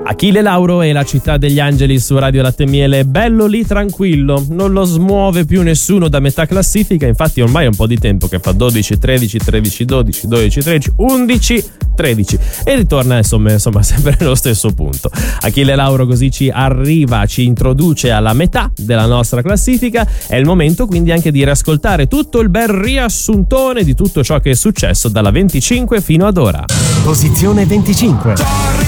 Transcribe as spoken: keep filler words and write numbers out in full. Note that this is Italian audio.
Achille Lauro e la città degli angeli su Radio Latte e Miele, bello lì tranquillo, non lo smuove più nessuno da metà classifica, infatti ormai è un po' di tempo che fa dodici, tredici, tredici, dodici, dodici, tredici, undici, tredici e ritorna insomma, insomma sempre nello stesso punto. Achille Lauro così ci arriva, ci introduce alla metà della nostra classifica, è il momento quindi anche di riascoltare tutto il bel riassuntone di tutto ciò che è successo dalla venticinque fino ad ora. Posizione venticinque.